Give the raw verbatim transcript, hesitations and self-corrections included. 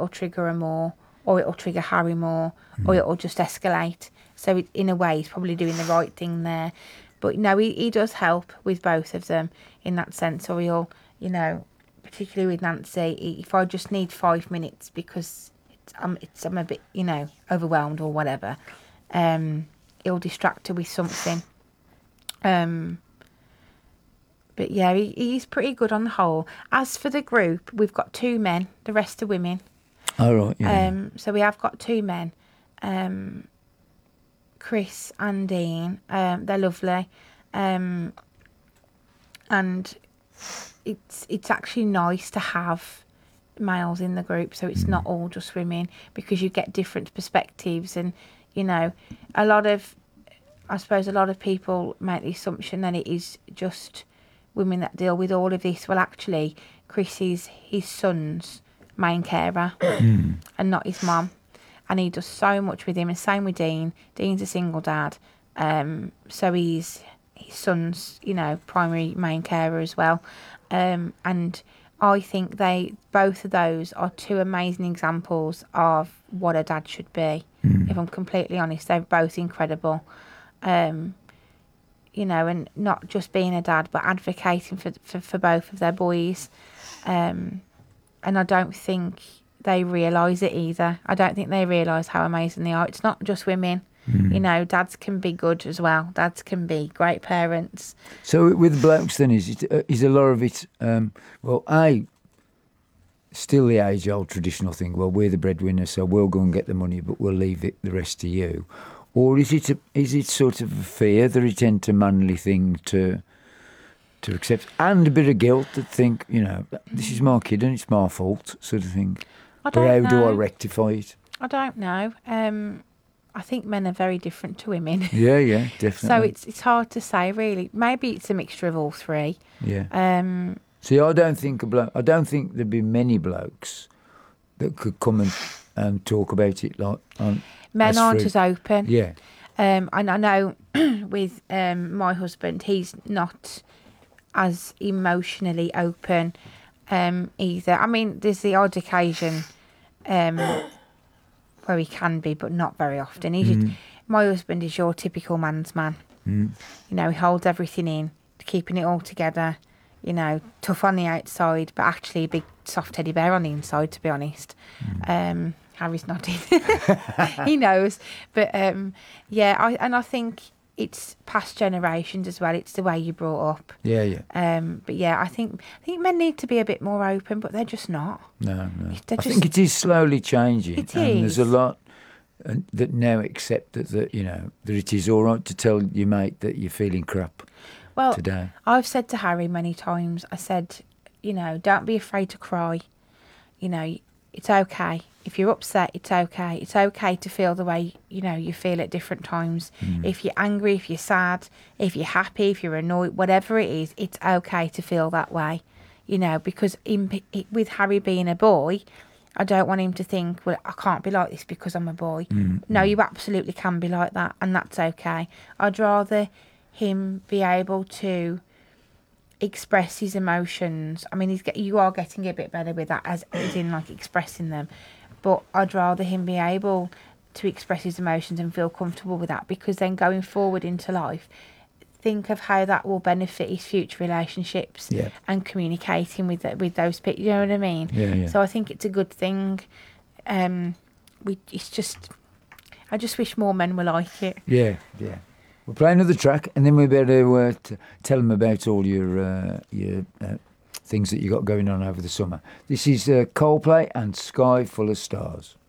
it'll trigger her more, or it'll trigger Harry more, mm. or it'll just escalate. So it, in a way, he's probably doing the right thing there. But no, he, he does help with both of them in that sense. Or he'll, you know, particularly with Nancy, if I just need five minutes because it's, I'm, it's, I'm a bit, you know, overwhelmed or whatever, um, he'll distract her with something. Um, but yeah, he, he's pretty good on the whole. As for the group, we've got two men, the rest are women. Oh, right, yeah. Um, so we have got two men. Um, Chris and Dean, um, they're lovely, um, and it's it's actually nice to have males in the group, so it's mm. not all just women, because you get different perspectives, and you know, a lot of, I suppose a lot of people make the assumption that it is just women that deal with all of this. Well, actually, Chris is his son's main carer mm. and not his mum. And he does so much with him, and same with Dean. Dean's a single dad, um, so he's his son's, you know, primary main carer as well. Um, and I think they, both of those are two amazing examples of what a dad should be. Mm. If I'm completely honest, they're both incredible. Um, you know, and not just being a dad, but advocating for for, for both of their boys. Um, and I don't think they realise it either. I don't think they realise how amazing they are. It's not just women. Mm. You know, dads can be good as well. Dads can be great parents. So with blokes then, is it, uh, is a lot of it, um, well, I, still the age-old traditional thing, well, we're the breadwinner, so we'll go and get the money, but we'll leave it the rest to you. Or is it a, is it sort of a fear, the return to manly thing to to accept, and a bit of guilt to think, you know, this is my kid and it's my fault, sort of thing. I don't but how know. do I rectify it? I don't know. Um, I think men are very different to women. Yeah, yeah, definitely. So it's it's hard to say, really. Maybe it's a mixture of all three. Yeah. Um, See, I don't think a bloke, I don't think there'd be many blokes that could come and um, talk about it like on. Men as aren't free. as open. Yeah. Um, and I know with um, my husband, he's not as emotionally open um, either. I mean, there's the odd occasion um, where he can be, but not very often. He's Mm. just, my husband is your typical man's man. Mm. You know, he holds everything in, keeping it all together. You know, tough on the outside, but actually a big soft teddy bear on the inside, to be honest. Mm. Um, Harry's nodding. He knows. But, um, yeah, I, and I think it's past generations as well. It's the way you're brought up. Yeah, yeah. Um, but, yeah, I think I think men need to be a bit more open, but they're just not. No, no. They're I just, think it is slowly changing. It and is. There's a lot uh, that now accept that, that, you know, that it is all right to tell your mate that you're feeling crap well, today. I've said to Harry many times, I said, you know, don't be afraid to cry. You know, it's okay. If you're upset, it's okay. It's okay to feel the way, you know, you feel at different times. Mm. If you're angry, if you're sad, if you're happy, if you're annoyed, whatever it is, it's okay to feel that way. You know, because in, with Harry being a boy, I don't want him to think, well, I can't be like this because I'm a boy. Mm. No, you absolutely can be like that, and that's okay. I'd rather him be able to express his emotions. I mean, he's get, you are getting a bit better with that, as, as in like expressing them. But I'd rather him be able to express his emotions and feel comfortable with that, because then going forward into life, think of how that will benefit his future relationships yeah. and communicating with with those people. You know what I mean? Yeah, yeah. So I think it's a good thing. Um, we it's just, I just wish more men were like it. Yeah, yeah. We'll play another track, and then we better uh, t- tell them about all your uh, your uh, things that you got going on over the summer. This is uh, Coldplay and Sky Full of Stars.